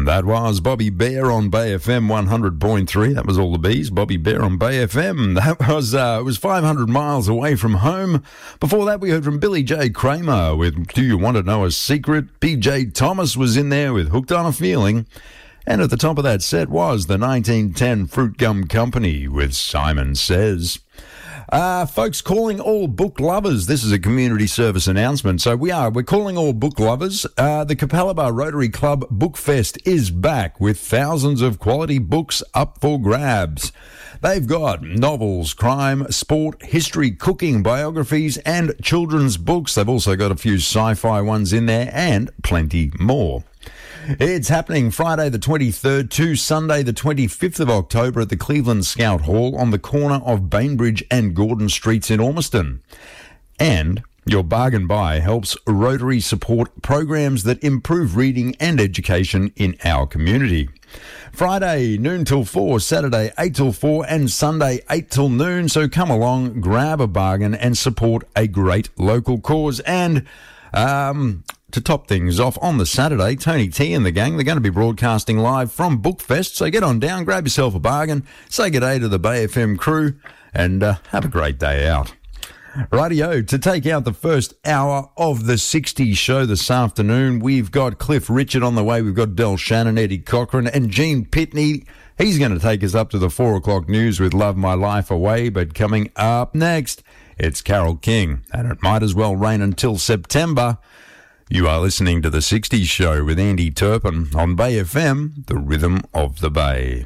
That was Bobby Bear on Bay FM 100.3. That was all the bees. Bobby Bear on Bay FM. That was it was 500 miles away from home. Before that, we heard from Billy J. Kramer with Do You Want to Know a Secret? PJ Thomas was in there with Hooked on a Feeling. And at the top of that set was the 1910 Fruit Gum Company with Simon Says. Folks, calling all book lovers. This is a community service announcement. So we're calling all book lovers. The Capalaba Rotary Club Book Fest is back with thousands of quality books up for grabs. They've got novels, crime, sport, history, cooking, biographies, and children's books. They've also got a few sci-fi ones in there and plenty more. It's happening Friday the 23rd to Sunday the 25th of October at the Cleveland Scout Hall on the corner of Bainbridge and Gordon Streets in Ormiston. And your bargain buy helps Rotary support programs that improve reading and education in our community. Friday, noon till 4, Saturday, 8 till 4, and Sunday, 8 till noon. So come along, grab a bargain, and support a great local cause. And, to top things off, on the Saturday, Tony T and the gang, they're going to be broadcasting live from Bookfest. So get on down, grab yourself a bargain, say good day to the Bay FM crew, and have a great day out. Rightio, to take out the first hour of the 60s show this afternoon, we've got Cliff Richard on the way. We've got Del Shannon, Eddie Cochran, and Gene Pitney. He's going to take us up to the 4 o'clock news with Love My Life Away. But coming up next, it's Carole King, and it might as well rain until September. You are listening to The 60s Show with Andy Turpin on Bay FM, the rhythm of the Bay.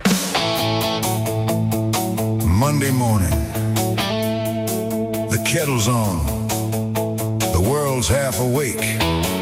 Monday morning, the kettle's on, the world's half awake.